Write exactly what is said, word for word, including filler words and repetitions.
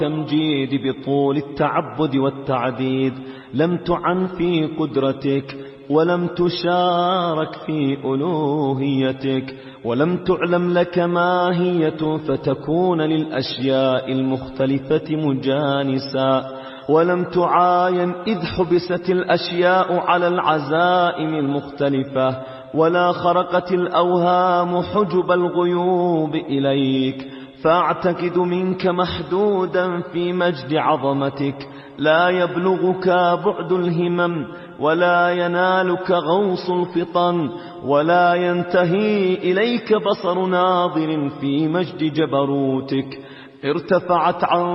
تمجيد بطول التعبد والتعديد، لم تعن في قدرتك ولم تشارك في ألوهيتك، ولم تعلم لك ماهية فتكون للأشياء المختلفة مجانسا، ولم تعاين إذ حبست الأشياء على العزائم المختلفة، ولا خرقت الأوهام حجب الغيوب إليك، فاعتقد منك محدودا في مجد عظمتك، لا يبلغك بعد الهمم، ولا ينالك غوص الفطن، ولا ينتهي إليك بصر ناظر في مجد جبروتك. ارتفعت عن